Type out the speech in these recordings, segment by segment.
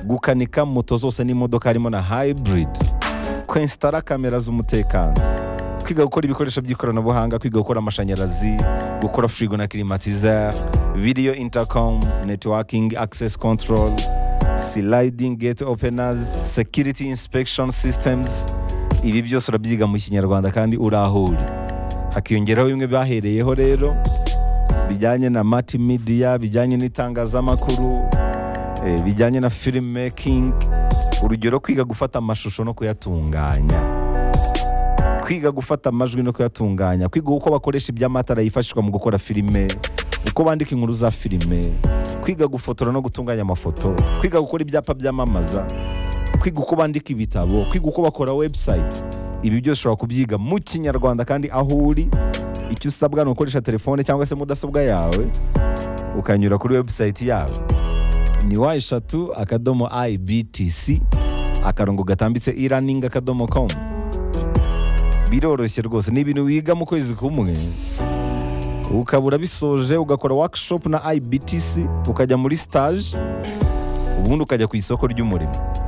gukanika moto zose n'imodoka harimo na hybrid, kwinstara kamera z'umutekano, kwiga gukora ibikoresho by'ikoranabuhanga, kwiga gukora amashanyarazi, gukora frigo na climatizer, video intercom, networking, access control, sliding gate openers, security inspection systems. Ibi byose urabyiga mu Kinyarwanda kandi urahuri. Hakiyongeraho bimwe bahereyeho rero bijyanye na multimedia, bijyanye n'itangazamakuru, bijyanye na film making, urugero kwiga gufata amashusho no kuyatunganya, kwiga gufata amajwi no kuyatunganya, kwiga uko bakoresha iby'amatara yifashishwa mu gukora filime, uko bandika inkuru za filime, kwiga gufotora no gutunganya amafoto, kwiga gukora ibyapa byamamaza, kwiga uko bandika ibitabo, kwiga uko bakora website. Ibi byose ushobora kubyiga mu Kinyarwanda kandi aho uri. Icyo usabwa ni ukoresha telefone cyangwa se mudasobwa yawe ukanyura kuri website yawe, ni wa3ibtc/e-learning.com. biroroshye rwose, ni ibintu wiga mu kwezi kumwe ukabura bisoje, ugakora workshop na IBTC, ukajya muri stage, ubundi ukajya ku isoko ry'umurimo.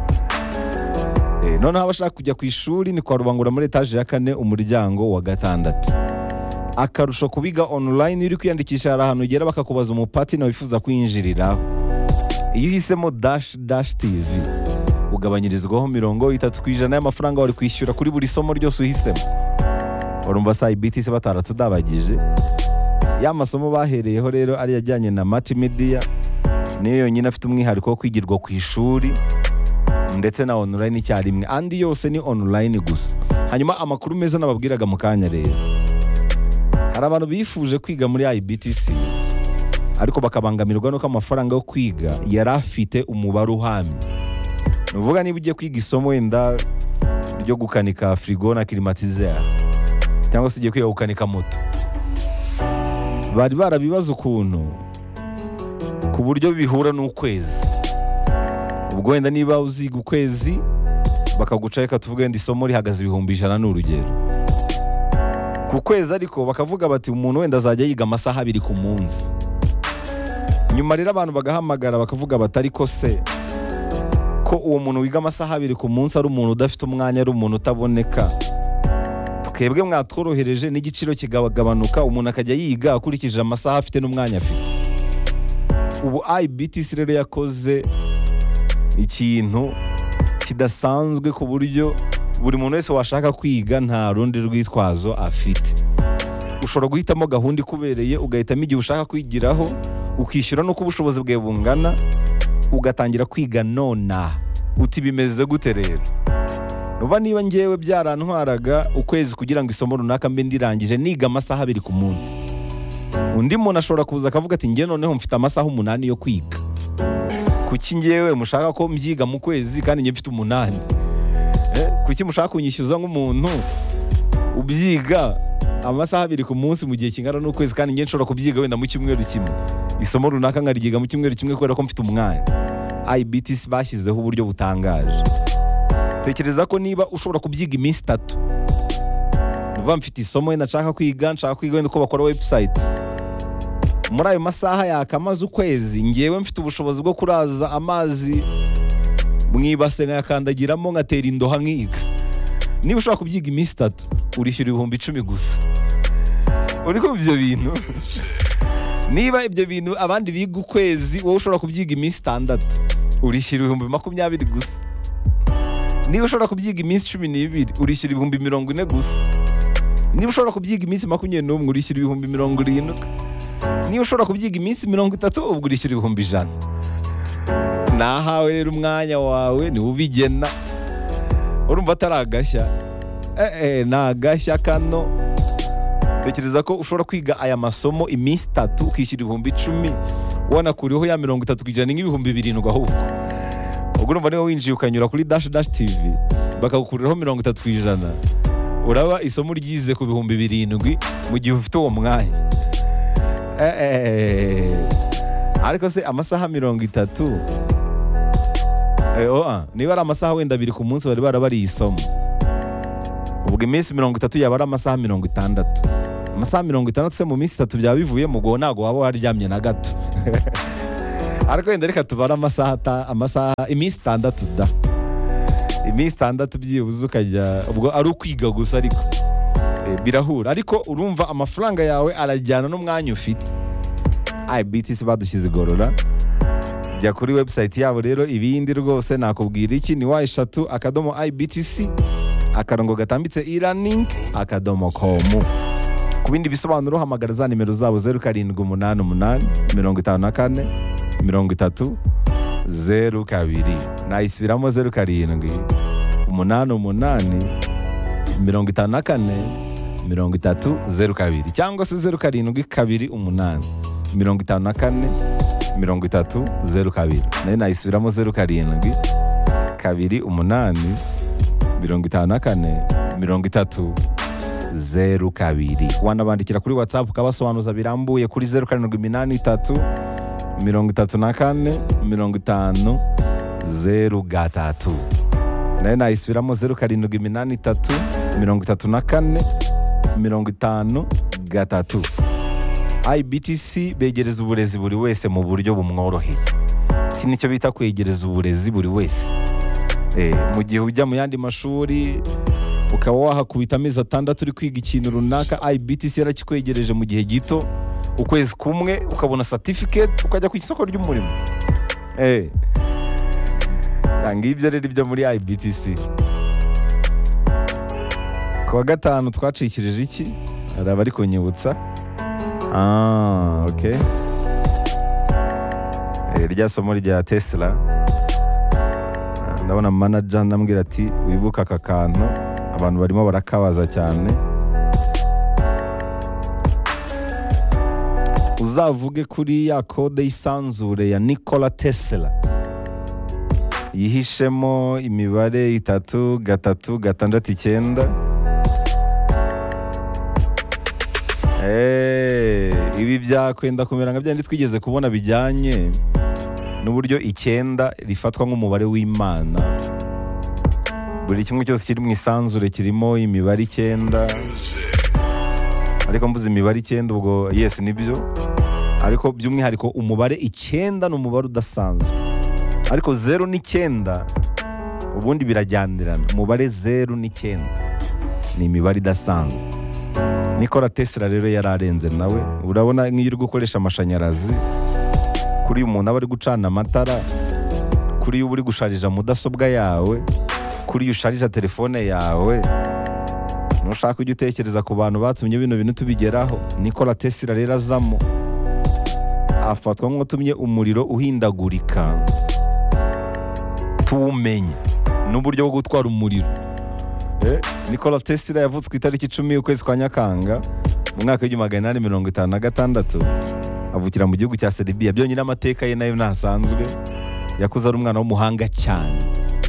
Noneho abashaka kujya ku ishuri ni kwa Rubangura muri etage ya 4 umuryango wa 6. Akarusho kubiga online, uri kwiyandikisha hari ahantu ugera bakakubaza umupatina wifuza kwinjiriraho. Iyo uhisemo dash TV ugabanyirizwaho 30% y'amafaranga wari kwishyura kuri buri somo ryose uhisemo. Urumva sa IBTC bataratudabagije. Ya masomo bahereyeho rero ari yajyanye na multimedia, niyo yonyine afite umwihariko wo kwigirwa ku ishuri ndetse na online icyarimwe, andi yose ni online gusa. Hanyuma amakuru meza nababwiraga mu kanya rero, hari abantu bifuje kwiga muri IBTC ariko bakabangamirwa nuko amafaranga yo kwiga yari afite umubare uhamye. Nuvuga niba ugiye kwiga isomo wenda ryo gukanika frigo na climatizer cyangwa se ugiye kwiga gukanika moto, bari barabibaza ukuntu ku buryo bihura n'ukwezi. Ubwo wenda niba uziga ukwezi bakaguca reka tuvuge wenda isomo rihagaze 100,000 n'urugero ku kwezi, ariko bakavuga bati umuntu wenda azajya yiga amasaha 2 ku munsi. Nyuma rero abantu bagahamagara bakavuga bati ariko se ko uwo muntu wiga amasaha 2 ku munsi ari umuntu udafite umwanya, ari umuntu utaboneka, twebwe mwatworohereje n'igiciro kigagabanuka, umuntu akajya yiga akurikije amasaha afite n'umwanya afite. Ubu IBTC rero yakoze ikintu kidasanzwe ku buryo buri muntu wese washaka kwiga nta rundi rwitwazo afite. Ushobora guhitamo gahunda ikubereye, ugahitamo igihe ushaka kwigiraho, ukishyura nuko ubushobozi bwawe bungana, ugatangira kwiga nona. Uti bimeze gute rero? Nuva niba ngewe byarantwaraga ukwezi kugira ngo isomo runaka mbe ndirangije niga amasaha 2 ku munsi, undi muntu ashobora kuza akavuga ati nge noneho mfite amasaha 8 yo kwiga. Kuki ngewe mushaka ko mbyiga mu kwezi kandi nge mfite 8? Kuki mushaka kunyishyuza nk'umuntu ubyiga amasaha 2 ku munsi mu gihe kingana n'ukwezi kandi nge nshobora kubyiga wenda mu cyumweru kimwe, isomo runaka nkaryiga mu cyumweru kimwe kubera ko mfite umwanya? IBTC bashyizeho uburyo butangaje. Tekereza ko niba ushobora kubyiga iminsi 3, nuva mfite isomo wenda nshaka kwiga wenda uko bakora website, muri ayo masaha yakamaze ukwezi ngewe mfite ubushobozi bwo kuraza amazi mwibase nkayakandagiramo ngatera indoha nkiga. Niba ushobora kubyiga iminsi 3 urishyura 10,000 gusa. Uri kumva ibyo bintu? Niba ibyo bintu abandi biga ukwezi, wowe ushobora kubyiga iminsi 6 urishyura 20,000 gusa. Niba ushobora kubyiga iminsi 12 urishyura 40,000 gusa. Niba ushobora kubyiga iminsi 21 urishyura 70,000. Niba ushobora kubyiga iminsi 30 ubwo urishyura 100,000. Nahawe rero umwanya wawe ni ubigena. Urumva ataragashya? Nagashya kano. Tekereza ko ushobora kwiga aya masomo iminsi 3 ukishyura 10,000, wanakuriho ya 30% n'ibihumbi 7 ahubwo. Ubwo urumva niba winjiye ukanyura kuri dash TV bakagukuriraho 30%, uraba isomo ryize ku 7,000 mu gihe ufite uwo mwanya. Ariko se amasaha 30, niba ari amasaha wenda 2 ku munsi bari barabari isomo, ubwo iminsi 30 yaba ari amasaha 60. Amasaha 60 se mu minsi 3 byaba bivuye mu go ntago waba waryamye na gato. ariko wenda reka tubare amasaha iminsi 6 da iminsi 6 byibuze ukajya ubwo ari ukwiga gusa ariko birahura ariko urumva amafaranga yawe arajyana n'umwanya ufite. IBTC badushyize igorora, jya kuri website yabo rero ibindi rwose nakubwira iki ni wa3ibtc@ibtc_e-learning.com. ku bindi bisobanuro hamagara za nimero zabo 0788 54 30 02 nayisubiramo 0788 54 30 02 cyangwa se 0728 54 30 02 nayo nayisubiramo 0728 54 30 02. wanabandikira kuri WhatsApp ukabasobanuza birambuye kuri 0783 34 50 03 nayo nayisubiramo 0783 34 50 3. IBTC begereza uburezi buri wese mu buryo bumworoheye. Iki nicyo bita kwegereza uburezi buri wese. Mu gihe ujya mu yandi mashuri ukaba wahakubita amezi 6 uri kwiga ikintu runaka, IBTC yarakikwegereje mu gihe gito, ukwezi kumwe ukabona certificate ukajya ku isoko ry'umurimo. Ngibyo rero ibyo muri IBTC. Ku wa gatanu twacikirije iki? Hari abari kunyibutsa. Okay. Rya somo rya Tesla. Ndabona manager ndambwira ati wibuka aka kantu abantu barimo barakabaza cyane. Uzavuge kuri ya code y'isanzure ya Nikola Tesla yihishemo imibare 3 3 6 9. Ibi byakwenda kumera nka byandi twigeze kubona bijyanye n'uburyo 9 rifatwa nk'umubare w'Imana. Buri kimwe cyose kiri mu isanzure kirimo imibare 9, ariko mvuze imibare 9 ubwo yes nibyo, ariko by'umwihariko umubare 9 ni umubare udasanzwe, ariko 0 n'9 ubundi birajyanirana. Umubare 0 n'9 ni imibare idasanzwe. Nikola Tesla rero yararenze nawe. Urabona nk'iyo uri gukoresha amashanyarazi, kuri uyu muntu aba ari gucana amatara, kuri uyu uri gusharija mudasobwa yawe, kuri uyu usharija telefone yawe, nushaka ujya utekereza ku bantu batumye bino bintu tubigeraho. Nikola Tesla rero azamo, afatwa nk'utumye umuriro uhindagurika tuwumenye n'uburyo bwo gutwara umuriro. Nikola Tesla yavutse ku itariki 10 ukwezi kwa Nyakanga mu mwaka w'1856, avukira mu gihugu cya Serbia. Byonyine amateka ye nayo ntasanzwe, yakuze ari umwana w'umuhanga cyane.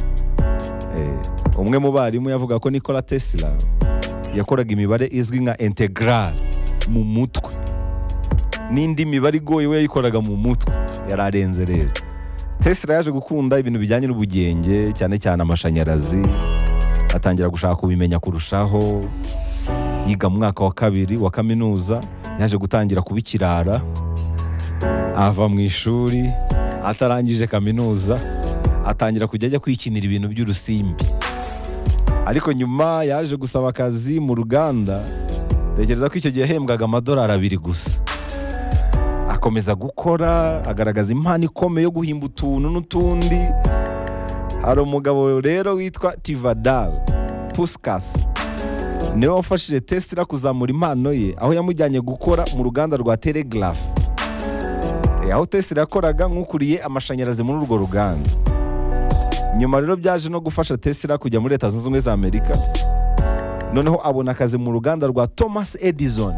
Umwe mu barimu yavuga ko Nikola Tesla yakoraga imibare izwi nka integral mu mutwe, n'indi mibare igoye we yayikoraga mu mutwe. Yararenze rero. Tesla yaje gukunda ibintu bijyanye n'ubugenge, cyane cyane amashanyarazi, atangira gushaka kubimenya kurushaho. Yiga mu mwaka wa 2 wa kaminuza, yaje gutangira kubikirara, ava mu ishuri atarangije kaminuza, atangira kujya ajya kwikinira ibintu by'urusimbi. Ariko nyuma yaje gusaba akazi mu ruganda, tekereza ko icyo gihe yahembwaga $2 gusa. Akomeza gukora, agaragaza impano ikomeye yo guhimba utuntu n'utundi. Hari umugabo rero witwa Tivadar Puskas, niwe wafashije Tesla kuzamura impano ye, aho yamujyanye gukora mu ruganda rwa Telegraph, aho Tesla yakoraga nk'ukuriye amashanyarazi muri urwo ruganda. Nyuma rero byaje no gufasha Tesla kujya muri Leta Zunze Ubumwe za Amerika. Noneho abona akazi mu ruganda rwa Thomas Edison.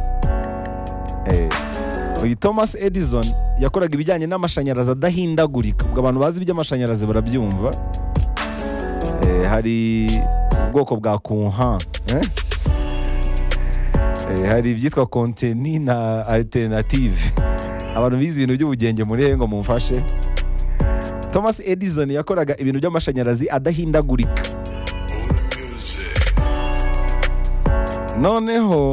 Uyu Thomas Edison yakoraga ibijyanye n'amashanyarazi adahindagurika. Ubwo abantu bazi iby'amashanyarazi barabyumva. Hari ubwoko bwa courant, hari ibyitwa continu na alternative. Abantu bizi ibintu by'ubugenge muri hengo mumfashe. Thomas Edison yakoraga ibintu by'amashanyarazi adahindagurika. Noneho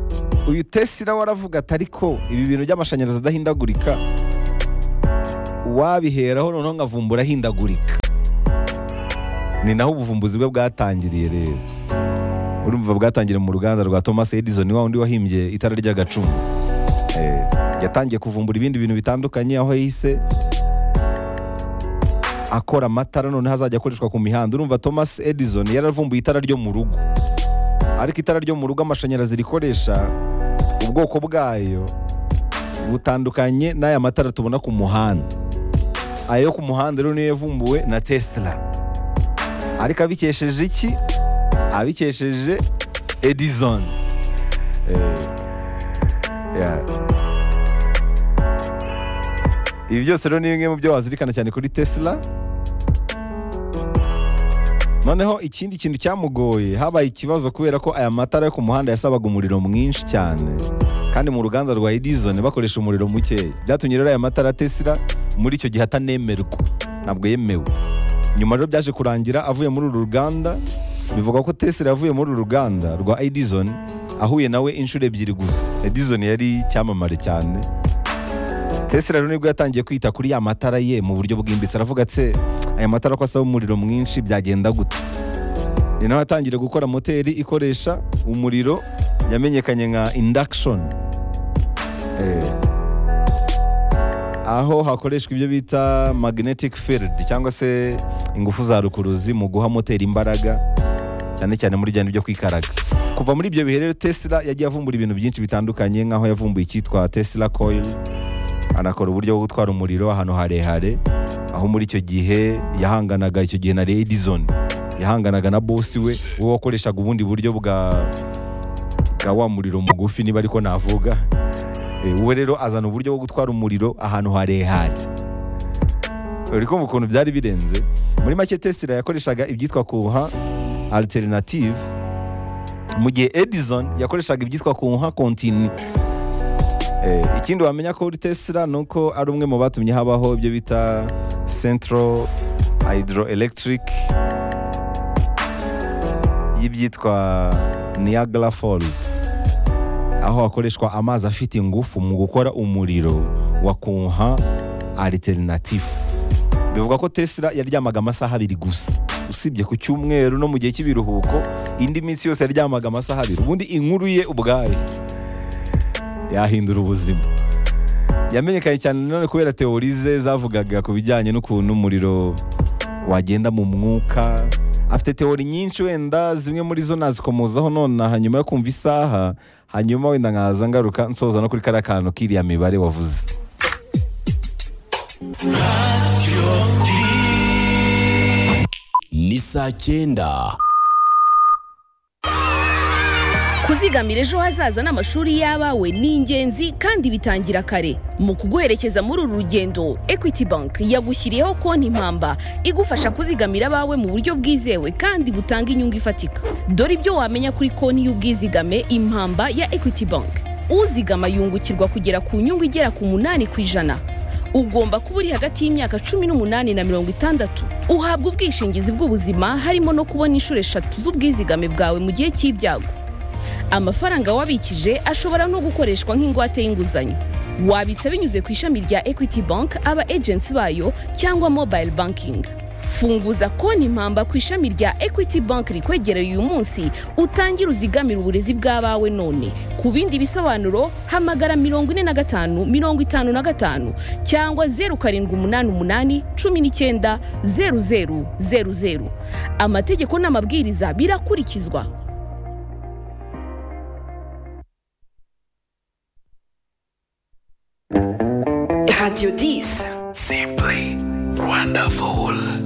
uyu Tesla waravuga ati ariko ibi bintu by'amashanyarazi adahindagurika wabiheraho noneho nkavumbura ahindagurika. Ni naho ubuvumbuzi bwe bwatangiriye rero. Urumva bwatangiriye mu ruganda rwa Thomas Edison, wa wundi wahimbye itara ry'agacuma. Yatangiye kuvumbura ibindi bintu bitandukanye, aho yahise akora amatara noneho azajya akoreshwa ku mihanda. Urumva Thomas Edison yaravumbuye itara ryo mu rugo, ariko itara ryo mu rugo amashanyarazi rikoresha ubwoko bwayo butandukanye n'aya matara tubona ku muhanda. Ayo ku muhanda rero niyo yavumbuwe na Tesla, ariko abikesheje iki? Abikesheje Edison. Ibi byose rero ni bimwe mu byo wazirikana cyane kuri Tesla. Noneho ikindi kintu cyamugoye, habaye ikibazo kubera ko aya matara yo ku muhanda yasabaga umuriro mwinshi cyane, kandi mu ruganda rwa Edison bakoresha umuriro mukeya. Byatumye rero aya matara Tesla muri icyo gihe atanemerwa, ntabwo yemewe. Nyuma rero byaje kurangira avuye muri uru ruganda. Bivuga ko Tesla yavuye muri uru ruganda rwa Edison ahuye nawe inshuro ebyiri gusa. Edison yari cyamamare cyane. Tesla rero nibwo yatangiye kwita kuri ya matara ye mu buryo bwimbitse. Aravuga ati aya matara ko asaba umuriro mwinshi byagenda gute? Ni naho yatangiye gukora moteri ikoresha umuriro, yamenyekanye nka induction. Aho hakoreshwa ibyo bita magnetic field cyangwa se ingufu za rukuruzi mu guha moteri imbaraga, cyane cyane muri byo byo kwikaraga. Kuva muri ibyo bihe rero Tesla yagiye avumbura ibintu byinshi bitandukanye, nkaho yavumbuye icyitwa Tesla coil, anakora uburyo bwo gutwara umuriro ahantu harehare, aho muri icyo gihe yahanganaga na Edison, yahanganaga na boss we wakoreshaga ubundi buryo bwa wa muriro mugufi, niba ariko navuga. Uwe rero azana uburyo bwo gutwara umuriro ahantu harehare. Uriko mu kuntu byari birenze. Muri make Tesla yakoreshaga ibyitwa kuha alternative, mu gihe Edison yakoreshaga ibyitwa kuha continu. Ikindi wamenya ko uri Tesla nuko ari umwe mu batumye habaho ibyo bita Central Hydroelectric y'ibyitwa Niagara Falls, aho hakoreshwa amazi afite ingufu mu gukora umuriro wa kuha alternative. Bivuga ko Tesla yaryamaga amasaha 2 gusa, usibye ku cyumweru no mu gihe cy'ibiruhuko. Indi minsi yose yaryamaga amasaha 2. Ubundi inkuru ye ubwayo yahindura ubuzima. Yamenyekanye cyane none kubera teorize zavugaga ku bijyanye n'ukuntu umuriro wagenda mu mwuka. Afite teori nyinshi, wenda zimwe muri zo nazikomozaho none hanyuma yo kumva isaha, hanyuma wenda nkaza ngaruka nsoza no kuri kariya kantu kiriya mibare wavuze. Ni saa 9. Kuzigamira ejo hazaza n'amashuri y'abawe ni ingenzi kandi bitangira kare. Mu kuguherekeza muri uru rugendo, Equity Bank yagushyiriyeho konti impamba igufasha kuzigamira abawe mu buryo bwizewe kandi butanga inyungu ifatika. Dore ibyo wamenya kuri konti y'ubwizigame impamba ya Equity Bank. Uzigama yungukirwa kugera ku nyungu igera ku 8%. Ugomba kuba uri hagati y'imyaka 18 na 60. Uhabwa ubwishingizi bw'ubuzima, harimo no kubona inshuro 3 z'ubwizigame bwawe mu gihe cy'ibyago. Amafaranga wabikije ashobora no gukoreshwa nk'ingwate y'inguzanyo. Wabitsa binyuze ku ishami rya Equity Bank, aba agents bayo cyangwa mobile banking. Funguza konti impamba ku ishami rya Equity Bank rikwegereye uyu munsi, utangire uzigamira uburezi bw'abawe none. Ku bindi bisobanuro hamagara 45 55 cyangwa 0788 19 0000. Amategeko n'amabwiriza birakurikizwa. Radio 10. Simply wonderful.